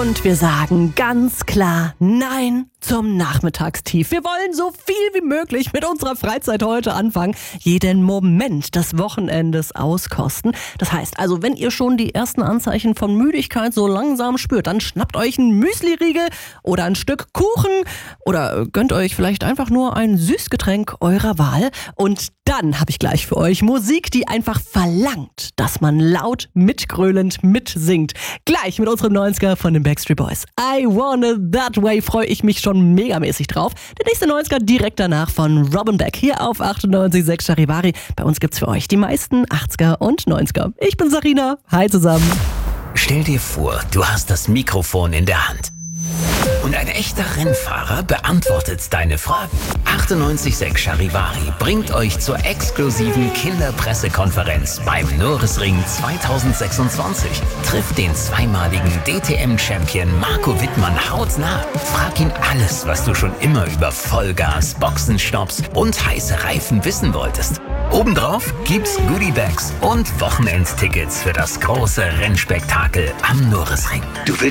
Und wir sagen ganz klar Nein zum Nachmittagstief. Wir wollen so viel wie möglich mit unserer Freizeit heute anfangen, jeden Moment des Wochenendes auskosten. Das heißt also, wenn ihr schon die ersten Anzeichen von Müdigkeit so langsam spürt, dann schnappt euch einen Müsliriegel oder ein Stück Kuchen oder gönnt euch vielleicht einfach nur ein Süßgetränk eurer Wahl. Und dann habe ich gleich für euch Musik, die einfach verlangt, dass man laut mitgröhlend mitsingt. Gleich mit unserem 90er von den Backstreet Boys. I Want It That Way freue ich mich schon megamäßig drauf. Der nächste 90er direkt danach von Robin Beck hier auf 98.6 Charivari. Bei uns gibt's für euch die meisten 80er und 90er. Ich bin Sarina. Hi zusammen. Stell dir vor, du hast das Mikrofon in der Hand. Und ein echter Rennfahrer beantwortet deine Fragen. 98.6 Charivari bringt euch zur exklusiven Kinderpressekonferenz beim Nürrisring 2026. Trifft den zweimaligen DTM-Champion Marco Wittmann hautnah. Frag ihn alles, was du schon immer über Vollgas, Boxenstopps und heiße Reifen wissen wolltest. Obendrauf gibt's Goodiebags und Wochenendtickets für das große Rennspektakel am Nürrisring. Du willst